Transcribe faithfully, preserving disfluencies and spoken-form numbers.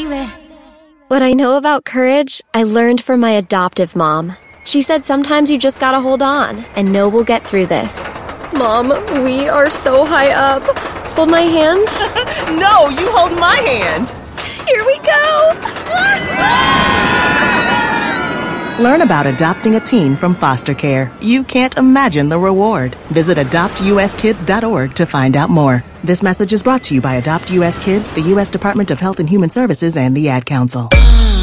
baby. What I know about courage, I learned from my adoptive mom. She said sometimes you just gotta hold on and know we'll get through this. Mom, we are so high up. Hold my hand. No, you hold my hand. Here we go. Learn about adopting a teen from foster care. You can't imagine the reward. Visit adopt u s kids dot org to find out more. This message is brought to you by Adopt U S Kids, the U S Department of Health and Human Services, and the Ad Council.